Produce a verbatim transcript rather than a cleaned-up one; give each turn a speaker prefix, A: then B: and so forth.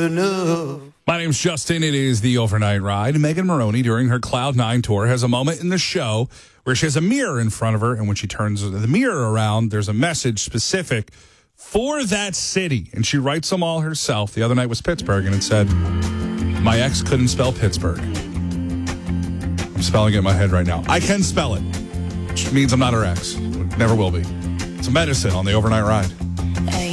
A: enough.
B: My name's Justin. It is the Overnight Ride. Megan Moroney, during her Cloud Nine tour, has a moment in the show where she has a mirror in front of her, and when she turns the mirror around, there's a message specific for that city, and she writes them all herself. The other night was Pittsburgh, and it said, "My ex couldn't spell Pittsburgh." I'm spelling it in my head right now. I can spell it, which means I'm not her ex. Never will be. It's a medicine on the Overnight Ride.